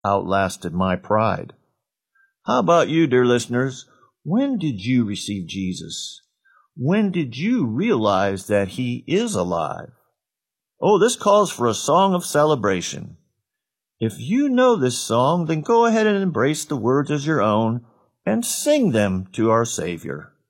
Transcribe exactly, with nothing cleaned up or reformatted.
outlasted my pride. How about you, dear listeners? When did you receive Jesus? When did you realize that he is alive? Oh, this calls for a song of celebration. If you know this song, then go ahead and embrace the words as your own and sing them to our Savior.